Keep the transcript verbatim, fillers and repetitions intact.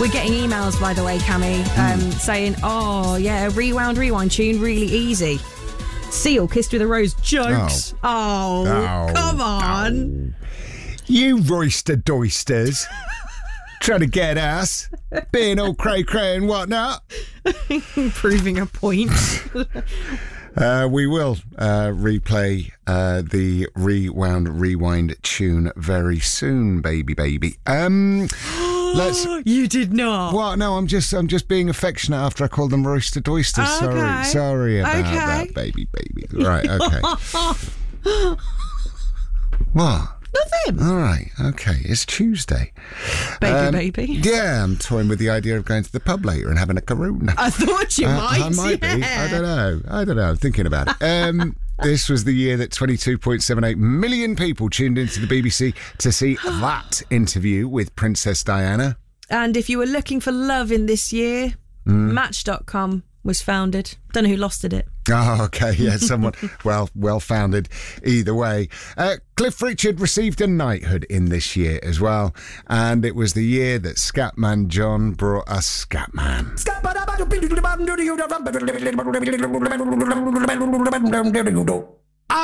We're getting emails, by the way, Cammy, um, mm. saying, oh, yeah, a Rewound Rewind tune, really easy. Seal, Kissed with a Rose, jokes. Oh, oh, oh come on. Oh. You roister doisters. Trying to get us. Being all cray-cray and whatnot. Proving a point. Uh, we will uh, replay uh, the Rewound Rewind tune very soon, baby, baby. Um, let's. You did not. What? No, I'm just, I'm just being affectionate after I called them roister doisters. Okay. Sorry, sorry about okay. that, baby, baby. Right, okay. What? Nothing. All right, okay. It's Tuesday. Baby, um, baby. Yeah, I'm toying with the idea of going to the pub later and having a Karuna. I thought you uh, might. I might yeah. be. I don't know. I don't know. I'm thinking about it. Um, this was the year that twenty-two point seven eight million people tuned into the B B C to see that interview with Princess Diana. And if you were looking for love in this year, mm. Match dot com was founded. Don't know who losted it. Oh, okay, yeah, someone, well, well-founded either way. Uh, Cliff Richard received a knighthood in this year as well, and it was the year that Scatman John brought us Scatman. Scatman!